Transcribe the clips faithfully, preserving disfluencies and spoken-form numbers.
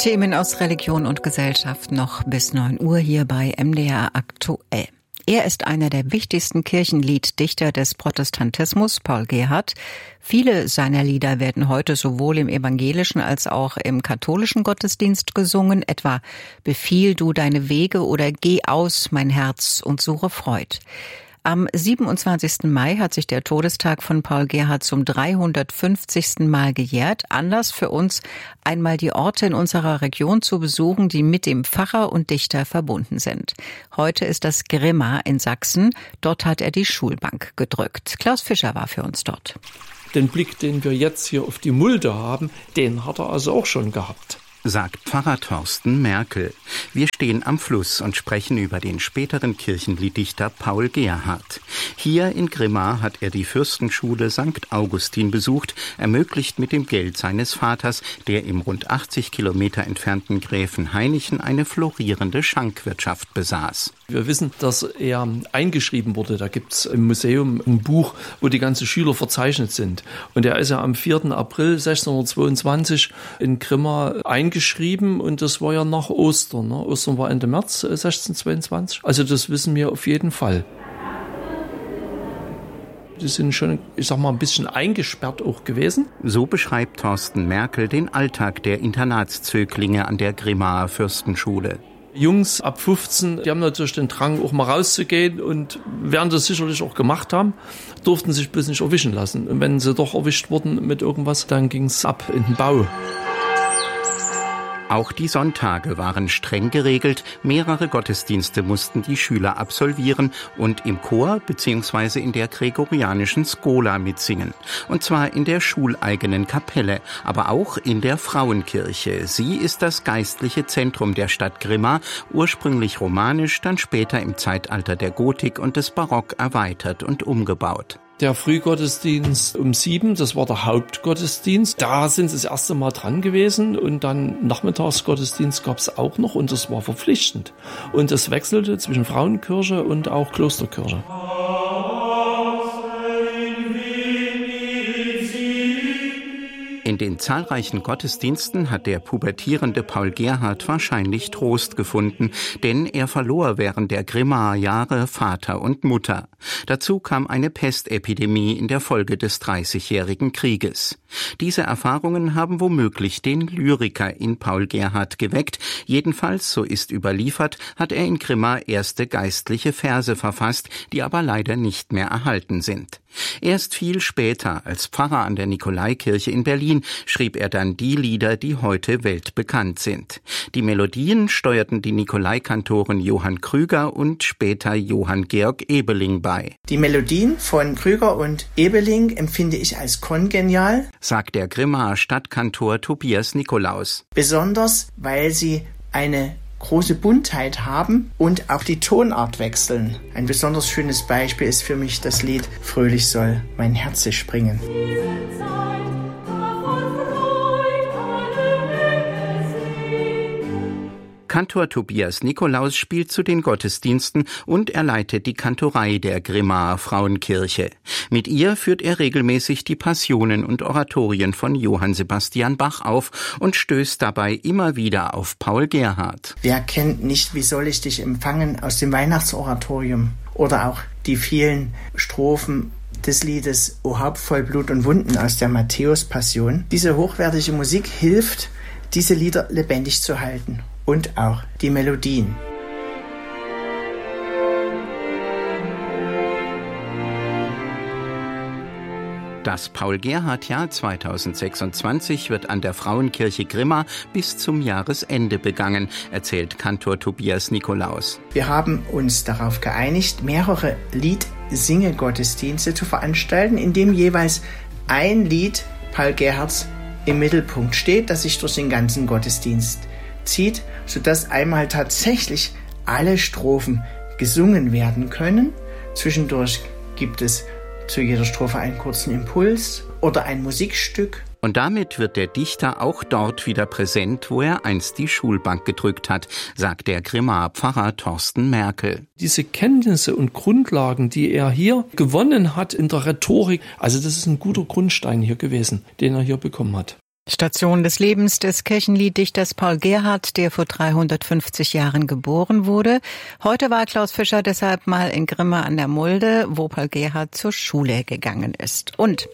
Themen aus Religion und Gesellschaft noch bis neun Uhr hier bei M D R aktuell. Er ist einer der wichtigsten Kirchenlieddichter des Protestantismus, Paul Gerhardt. Viele seiner Lieder werden heute sowohl im evangelischen als auch im katholischen Gottesdienst gesungen, etwa Befiehl du deine Wege oder Geh aus, mein Herz, und suche Freud. Am siebenundzwanzigsten Mai hat sich der Todestag von Paul Gerhardt zum dreihundertfünfzigsten Mal gejährt. Anlass für uns, einmal die Orte in unserer Region zu besuchen, die mit dem Pfarrer und Dichter verbunden sind. Heute ist das Grimma in Sachsen. Dort hat er die Schulbank gedrückt. Klaus Fischer war für uns dort. Den Blick, den wir jetzt hier auf die Mulde haben, den hat er also auch schon gehabt, sagt Pfarrer Thorsten Merkel. Wir stehen am Fluss und sprechen über den späteren Kirchenlieddichter Paul Gerhardt. Hier in Grimma hat er die Fürstenschule Sankt Augustin besucht, ermöglicht mit dem Geld seines Vaters, der im rund achtzig Kilometer entfernten Gräfenhainichen eine florierende Schankwirtschaft besaß. Wir wissen, dass er eingeschrieben wurde. Da gibt es im Museum ein Buch, wo die ganzen Schüler verzeichnet sind. Und er ist ja am vierten April sechzehnhundertzweiundzwanzig in Grimma eingeschrieben und das war ja nach Ostern. Ne? Ostern war Ende März sechzehnhundertzweiundzwanzig. Also das wissen wir auf jeden Fall. Die sind schon, ich sag mal, ein bisschen eingesperrt auch gewesen. So beschreibt Thorsten Merkel den Alltag der Internatszöglinge an der Grimmaer Fürstenschule. Jungs ab fünfzehn, die haben natürlich den Drang, auch mal rauszugehen und werden das sicherlich auch gemacht haben, durften sich bloß nicht erwischen lassen. Und wenn sie doch erwischt wurden mit irgendwas, dann ging es ab in den Bau. Auch die Sonntage waren streng geregelt. Mehrere Gottesdienste mussten die Schüler absolvieren und im Chor bzw. in der gregorianischen Schola mitsingen. Und zwar in der schuleigenen Kapelle, aber auch in der Frauenkirche. Sie ist das geistliche Zentrum der Stadt Grimma, ursprünglich romanisch, dann später im Zeitalter der Gotik und des Barock erweitert und umgebaut. Der Frühgottesdienst um sieben, das war der Hauptgottesdienst. Da sind sie das erste Mal dran gewesen und dann Nachmittagsgottesdienst gab es auch noch und das war verpflichtend. Und es wechselte zwischen Frauenkirche und auch Klosterkirche. In den zahlreichen Gottesdiensten hat der pubertierende Paul Gerhardt wahrscheinlich Trost gefunden, denn er verlor während der Grimmaer Jahre Vater und Mutter. Dazu kam eine Pestepidemie in der Folge des Dreißigjährigen Krieges. Diese Erfahrungen haben womöglich den Lyriker in Paul Gerhardt geweckt. Jedenfalls, so ist überliefert, hat er in Grimma erste geistliche Verse verfasst, die aber leider nicht mehr erhalten sind. Erst viel später, als Pfarrer an der Nikolaikirche in Berlin, schrieb er dann die Lieder, die heute weltbekannt sind. Die Melodien steuerten die Nikolaikantoren Johann Krüger und später Johann Georg Ebeling bei. Die Melodien von Krüger und Ebeling empfinde ich als kongenial, sagt der Grimmaer Stadtkantor Tobias Nikolaus. Besonders, weil sie eine große Buntheit haben und auch die Tonart wechseln. Ein besonders schönes Beispiel ist für mich das Lied Fröhlich soll mein Herz springen. Kantor Tobias Nikolaus spielt zu den Gottesdiensten und er leitet die Kantorei der Grimmaer Frauenkirche. Mit ihr führt er regelmäßig die Passionen und Oratorien von Johann Sebastian Bach auf und stößt dabei immer wieder auf Paul Gerhardt. Wer kennt nicht, wie soll ich dich empfangen aus dem Weihnachtsoratorium? Oder auch die vielen Strophen des Liedes O Haupt voll Blut und Wunden aus der Matthäus-Passion. Diese hochwertige Musik hilft, diese Lieder lebendig zu halten. Und auch die Melodien. Das Paul-Gerhardt-Jahr zweitausendsechsundzwanzig wird an der Frauenkirche Grimma bis zum Jahresende begangen, erzählt Kantor Tobias Nikolaus. Wir haben uns darauf geeinigt, mehrere Lied-Singe-Gottesdienste zu veranstalten, in dem jeweils ein Lied Paul Gerhardts im Mittelpunkt steht, das sich durch den ganzen Gottesdienst zieht, sodass einmal tatsächlich alle Strophen gesungen werden können. Zwischendurch gibt es zu jeder Strophe einen kurzen Impuls oder ein Musikstück. Und damit wird der Dichter auch dort wieder präsent, wo er einst die Schulbank gedrückt hat, sagt der Grimmaer Pfarrer Thorsten Merkel. Diese Kenntnisse und Grundlagen, die er hier gewonnen hat in der Rhetorik, also das ist ein guter Grundstein hier gewesen, den er hier bekommen hat. Station des Lebens des Kirchenlieddichters Paul Gerhardt, der vor dreihundertfünfzig Jahren geboren wurde. Heute war Klaus Fischer deshalb mal in Grimma an der Mulde, wo Paul Gerhardt zur Schule gegangen ist. Und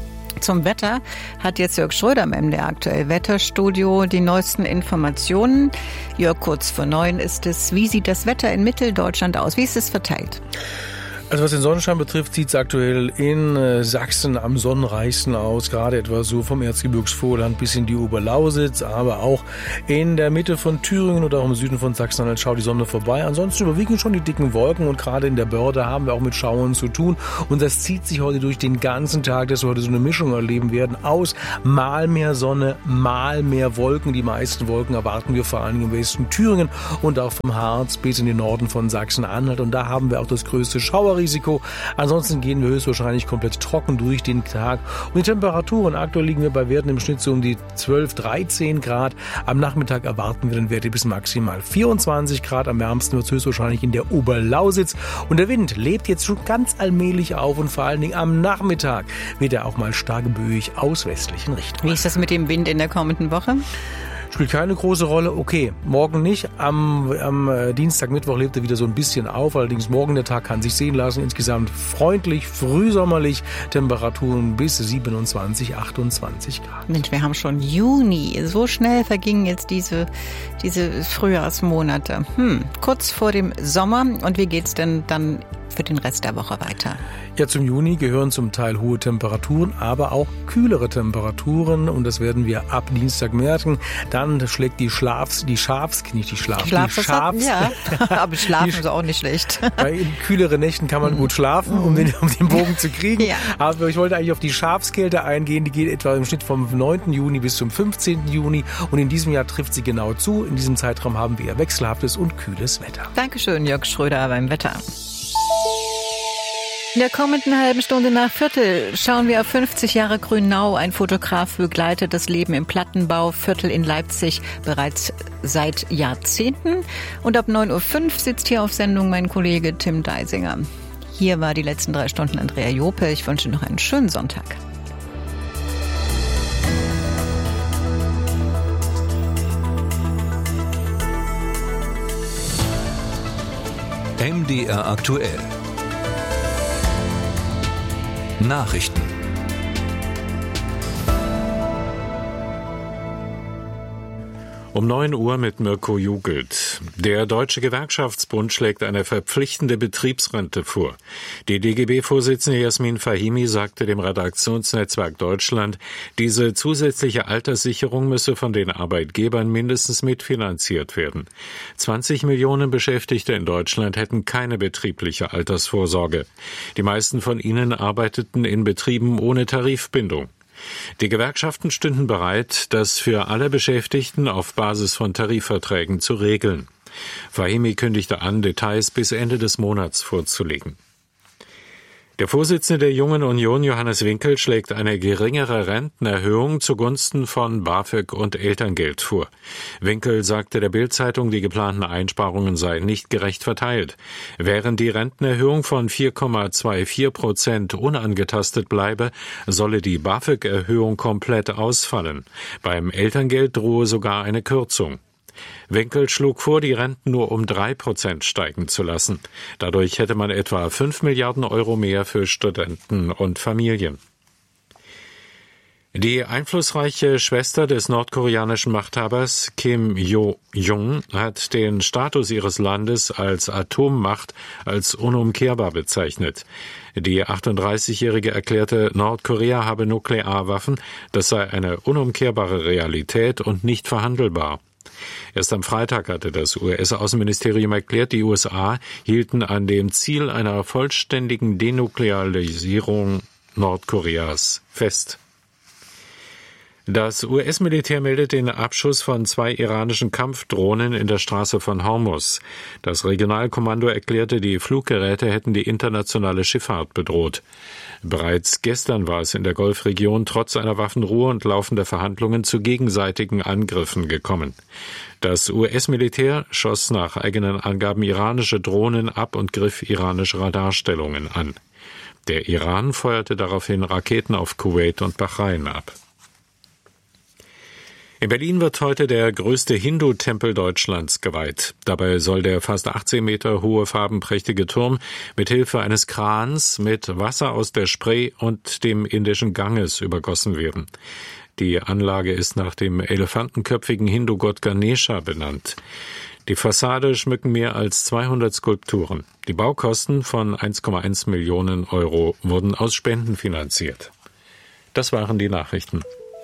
zum Wetter hat jetzt Jörg Schröder im M D R Aktuell Wetterstudio die neuesten Informationen. Jörg, kurz vor neun ist es. Wie sieht das Wetter in Mitteldeutschland aus? Wie ist es verteilt? Also was den Sonnenschein betrifft, sieht es aktuell in äh, Sachsen am sonnenreichsten aus, gerade etwa so vom Erzgebirgsvorland bis in die Oberlausitz, aber auch in der Mitte von Thüringen oder auch im Süden von Sachsen-Anhalt schaut die Sonne vorbei. Ansonsten überwiegen schon die dicken Wolken und gerade in der Börde haben wir auch mit Schauern zu tun und das zieht sich heute durch den ganzen Tag, dass wir heute so eine Mischung erleben werden aus mal mehr Sonne, mal mehr Wolken. Die meisten Wolken erwarten wir vor allem im Westen Thüringen und auch vom Harz bis in den Norden von Sachsen-Anhalt und da haben wir auch das größte Schauer Risiko. Ansonsten gehen wir höchstwahrscheinlich komplett trocken durch den Tag. Und die Temperaturen, aktuell liegen wir bei Werten im Schnitt so um die zwölf, dreizehn Grad. Am Nachmittag erwarten wir dann Werte bis maximal vierundzwanzig Grad. Am wärmsten wird es höchstwahrscheinlich in der Oberlausitz. Und der Wind lebt jetzt schon ganz allmählich auf und vor allen Dingen am Nachmittag wird er auch mal stark böig aus westlichen Richtungen. Wie ist das mit dem Wind in der kommenden Woche? Spielt keine große Rolle. Okay, morgen nicht. Am, am Dienstag, Mittwoch lebt er wieder so ein bisschen auf. Allerdings morgen der Tag kann sich sehen lassen. Insgesamt freundlich, frühsommerlich. Temperaturen bis siebenundzwanzig, achtundzwanzig Grad. Mensch, wir haben schon Juni. So schnell vergingen jetzt diese, diese Frühjahrsmonate. Hm, kurz vor dem Sommer. Und wie geht's denn dann für den Rest der Woche weiter? Ja, zum Juni gehören zum Teil hohe Temperaturen, aber auch kühlere Temperaturen und das werden wir ab Dienstag merken. Dann schlägt die Schlafs, die Schafs, nicht die Schlaf, Schlaf, die Schafs. Ja, aber schlafen ist auch nicht schlecht. Bei kühleren Nächten kann man gut schlafen, um den, um den Bogen zu kriegen. Ja. Aber ich wollte eigentlich auf die Schafskälte eingehen. Die geht etwa im Schnitt vom neunten Juni bis zum fünfzehnten Juni und in diesem Jahr trifft sie genau zu. In diesem Zeitraum haben wir wechselhaftes und kühles Wetter. Dankeschön, Jörg Schröder beim Wetter. In der kommenden halben Stunde nach Viertel schauen wir auf fünfzig Jahre Grünau. Ein Fotograf begleitet das Leben im Plattenbauviertel in Leipzig bereits seit Jahrzehnten. Und ab neun Uhr fünf sitzt hier auf Sendung mein Kollege Tim Deisinger. Hier war die letzten drei Stunden Andrea Jope. Ich wünsche noch einen schönen Sonntag. M D R aktuell. Nachrichten. Um neun Uhr mit Mirko Jugelt. Der Deutsche Gewerkschaftsbund schlägt eine verpflichtende Betriebsrente vor. Die D G B-Vorsitzende Jasmin Fahimi sagte dem Redaktionsnetzwerk Deutschland, diese zusätzliche Alterssicherung müsse von den Arbeitgebern mindestens mitfinanziert werden. zwanzig Millionen Beschäftigte in Deutschland hätten keine betriebliche Altersvorsorge. Die meisten von ihnen arbeiteten in Betrieben ohne Tarifbindung. Die Gewerkschaften stünden bereit, das für alle Beschäftigten auf Basis von Tarifverträgen zu regeln. Fahimi kündigte an, Details bis Ende des Monats vorzulegen. Der Vorsitzende der Jungen Union, Johannes Winkel, schlägt eine geringere Rentenerhöhung zugunsten von BAföG und Elterngeld vor. Winkel sagte der Bild-Zeitung, die geplanten Einsparungen seien nicht gerecht verteilt. Während die Rentenerhöhung von vier Komma vierundzwanzig Prozent unangetastet bleibe, solle die BAföG-Erhöhung komplett ausfallen. Beim Elterngeld drohe sogar eine Kürzung. Winkel schlug vor, die Renten nur um drei Prozent steigen zu lassen. Dadurch hätte man etwa fünf Milliarden Euro mehr für Studenten und Familien. Die einflussreiche Schwester des nordkoreanischen Machthabers Kim Jo-jong hat den Status ihres Landes als Atommacht als unumkehrbar bezeichnet. Die achtunddreißigjährige erklärte, Nordkorea habe Nuklearwaffen, das sei eine unumkehrbare Realität und nicht verhandelbar. Erst am Freitag hatte das U S-Außenministerium erklärt, die U S A hielten an dem Ziel einer vollständigen Denuklearisierung Nordkoreas fest. Das U S-Militär meldet den Abschuss von zwei iranischen Kampfdrohnen in der Straße von Hormuz. Das Regionalkommando erklärte, die Fluggeräte hätten die internationale Schifffahrt bedroht. Bereits gestern war es in der Golfregion trotz einer Waffenruhe und laufender Verhandlungen zu gegenseitigen Angriffen gekommen. Das U S-Militär schoss nach eigenen Angaben iranische Drohnen ab und griff iranische Radarstellungen an. Der Iran feuerte daraufhin Raketen auf Kuwait und Bahrain ab. In Berlin wird heute der größte Hindu-Tempel Deutschlands geweiht. Dabei soll der fast achtzehn Meter hohe farbenprächtige Turm mit Hilfe eines Krans mit Wasser aus der Spree und dem indischen Ganges übergossen werden. Die Anlage ist nach dem elefantenköpfigen Hindu-Gott Ganesha benannt. Die Fassade schmücken mehr als zweihundert Skulpturen. Die Baukosten von eins Komma eins Millionen Euro wurden aus Spenden finanziert. Das waren die Nachrichten.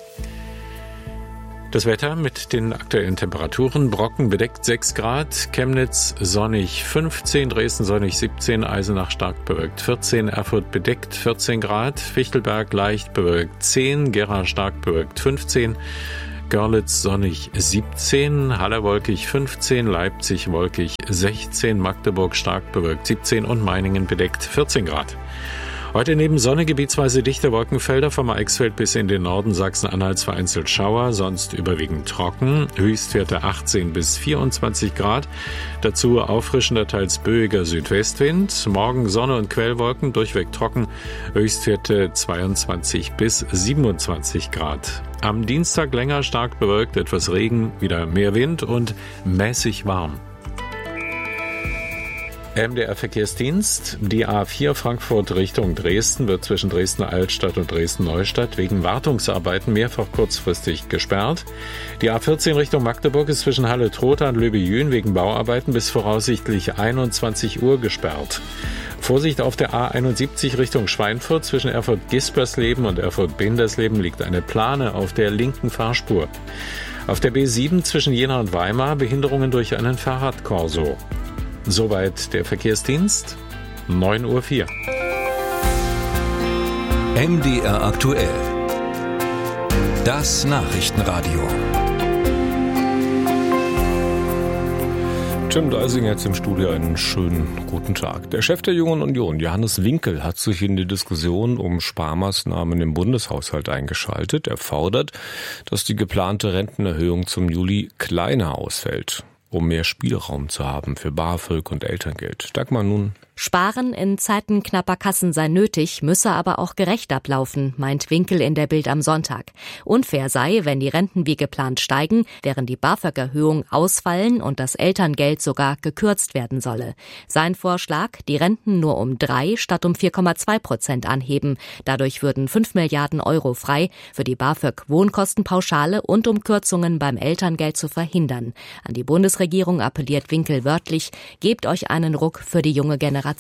Das Wetter mit den aktuellen Temperaturen: Brocken bedeckt sechs Grad, Chemnitz sonnig fünfzehn, Dresden sonnig siebzehn, Eisenach stark bewölkt vierzehn, Erfurt bedeckt vierzehn Grad, Fichtelberg leicht bewölkt zehn, Gera stark bewölkt fünfzehn, Görlitz sonnig siebzehn, Halle wolkig fünfzehn, Leipzig wolkig sechzehn, Magdeburg stark bewölkt siebzehn und Meiningen bedeckt vierzehn Grad. Heute neben Sonne gebietsweise dichte Wolkenfelder vom Eichsfeld bis in den Norden Sachsen-Anhalts vereinzelt Schauer, sonst überwiegend trocken, Höchstwerte achtzehn bis vierundzwanzig Grad, dazu auffrischender, teils böiger Südwestwind, morgen Sonne und Quellwolken, durchweg trocken, Höchstwerte zweiundzwanzig bis siebenundzwanzig Grad. Am Dienstag länger stark bewölkt, etwas Regen, wieder mehr Wind und mäßig warm. M D R-Verkehrsdienst. Die A vier Frankfurt Richtung Dresden wird zwischen Dresden-Altstadt und Dresden-Neustadt wegen Wartungsarbeiten mehrfach kurzfristig gesperrt. Die A vierzehn Richtung Magdeburg ist zwischen Halle-Trotha und Löbe-Jüen wegen Bauarbeiten bis voraussichtlich einundzwanzig Uhr gesperrt. Vorsicht auf der A einundsiebzig Richtung Schweinfurt. Zwischen Erfurt-Gispersleben und Erfurt-Bindersleben liegt eine Plane auf der linken Fahrspur. Auf der B sieben zwischen Jena und Weimar Behinderungen durch einen Fahrradkorso. Soweit der Verkehrsdienst. neun Uhr vier. M D R aktuell. Das Nachrichtenradio. Tim Deising jetzt im Studio, einen schönen guten Tag. Der Chef der Jungen Union, Johannes Winkel, hat sich in die Diskussion um Sparmaßnahmen im Bundeshaushalt eingeschaltet. Er fordert, dass die geplante Rentenerhöhung zum Juli kleiner ausfällt, um mehr Spielraum zu haben für BAföG und Elterngeld. Dagmar nun. Sparen in Zeiten knapper Kassen sei nötig, müsse aber auch gerecht ablaufen, meint Winkel in der Bild am Sonntag. Unfair sei, wenn die Renten wie geplant steigen, während die BAföG-Erhöhung ausfallen und das Elterngeld sogar gekürzt werden solle. Sein Vorschlag, die Renten nur um drei statt um vier Komma zwei Prozent anheben. Dadurch würden fünf Milliarden Euro frei für die BAföG-Wohnkostenpauschale und um Kürzungen beim Elterngeld zu verhindern. An die Bundesregierung appelliert Winkel wörtlich, gebt euch einen Ruck für die junge Generation.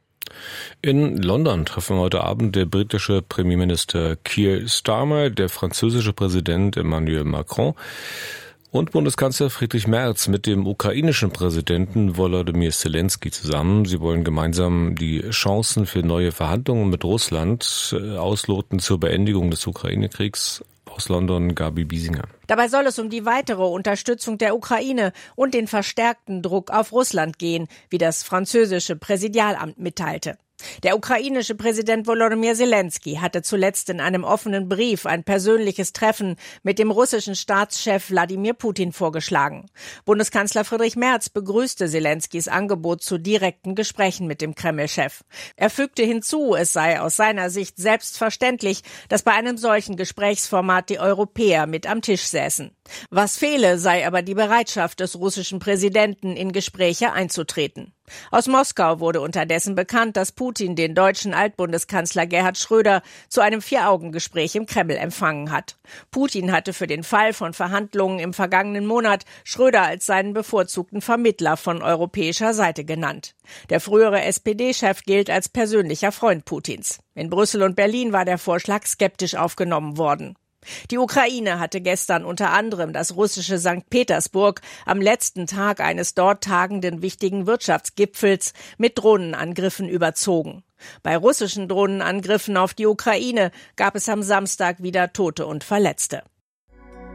In London treffen heute Abend der britische Premierminister Keir Starmer, der französische Präsident Emmanuel Macron und Bundeskanzler Friedrich Merz mit dem ukrainischen Präsidenten Volodymyr Zelensky zusammen. Sie wollen gemeinsam die Chancen für neue Verhandlungen mit Russland ausloten zur Beendigung des Ukraine-Kriegs. Aus London, Gabi Biesinger. Dabei soll es um die weitere Unterstützung der Ukraine und den verstärkten Druck auf Russland gehen, wie das französische Präsidialamt mitteilte. Der ukrainische Präsident Volodymyr Zelensky hatte zuletzt in einem offenen Brief ein persönliches Treffen mit dem russischen Staatschef Wladimir Putin vorgeschlagen. Bundeskanzler Friedrich Merz begrüßte Zelenskys Angebot zu direkten Gesprächen mit dem Kreml-Chef. Er fügte hinzu, es sei aus seiner Sicht selbstverständlich, dass bei einem solchen Gesprächsformat die Europäer mit am Tisch säßen. Was fehle, sei aber die Bereitschaft des russischen Präsidenten, in Gespräche einzutreten. Aus Moskau wurde unterdessen bekannt, dass Putin den deutschen Altbundeskanzler Gerhard Schröder zu einem Vier-Augen-Gespräch im Kreml empfangen hat. Putin hatte für den Fall von Verhandlungen im vergangenen Monat Schröder als seinen bevorzugten Vermittler von europäischer Seite genannt. Der frühere S P D-Chef gilt als persönlicher Freund Putins. In Brüssel und Berlin war der Vorschlag skeptisch aufgenommen worden. Die Ukraine hatte gestern unter anderem das russische Sankt Petersburg am letzten Tag eines dort tagenden wichtigen Wirtschaftsgipfels mit Drohnenangriffen überzogen. Bei russischen Drohnenangriffen auf die Ukraine gab es am Samstag wieder Tote und Verletzte.